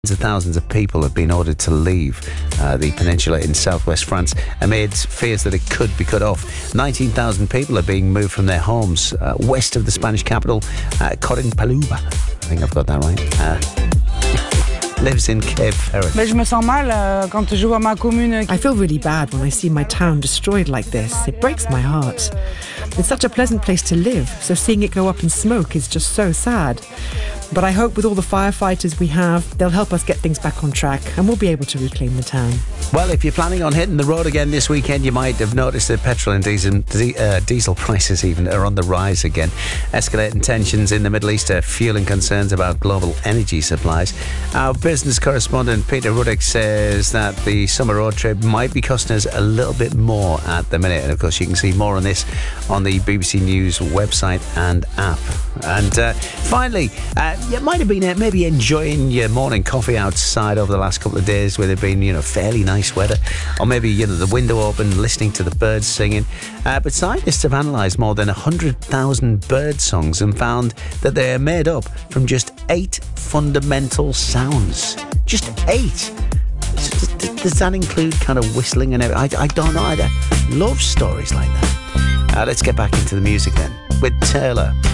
Thousands of people have been ordered to leave the peninsula in southwest France amid fears that it could be cut off. 19,000 people are being moved from their homes west of the Spanish capital, Corinne Paluba. I think I've got that right. Lives in Cape Ferret. Je me sens mal quand je vois ma commune. I feel really bad when I see my town destroyed like this. It breaks my heart. It's such a pleasant place to live, so seeing it go up in smoke is just so sad. But I hope with all the firefighters we have, they'll help us get things back on track and we'll be able to reclaim the town. Well, if you're planning on hitting the road again this weekend, you might have noticed that petrol and diesel prices even are on the rise again. Escalating tensions in the Middle East are fueling concerns about global energy supplies. Our business correspondent Peter Ruddick says that the summer road trip might be costing us a little bit more at the minute. And of course, you can see more on this on the BBC News website and app. And finally, you might have been maybe enjoying your morning coffee outside over the last couple of days with it being, fairly nice weather. Or maybe, the window open, listening to the birds singing. But scientists have analysed more than 100,000 bird songs and found that they are made up from just 8 fundamental sounds. Just 8. Does that include kind of whistling and everything? I don't know. I love stories like that. Let's get back into the music then with Taylor.